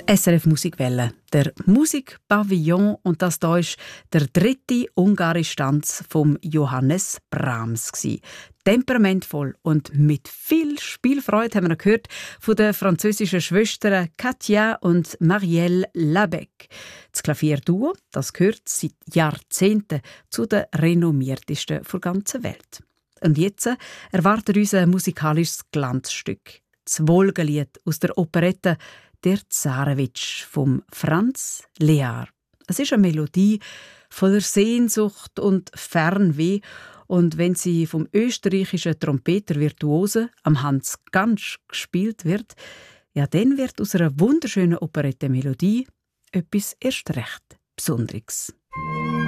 SRF Musikwelle, der Musikpavillon, und das hier ist der dritte ungarische Tanz von Johannes Brahms. Temperamentvoll und mit viel Spielfreude haben wir gehört von den französischen Schwestern Katja und Marielle Labec. Das Klavierduo, das gehört seit Jahrzehnten zu den renommiertesten der ganzen Welt. Und jetzt erwartet uns ein musikalisches Glanzstück. Das Wolkenlied aus der Operette «Der Zarewitsch» von Franz Lehár. Es ist eine Melodie voller Sehnsucht und Fernweh. Und wenn sie vom österreichischen Trompeter-Virtuosen am Hans Gansch gespielt wird, ja, dann wird aus einer wunderschönen Operette-Melodie etwas erst recht Besonderes.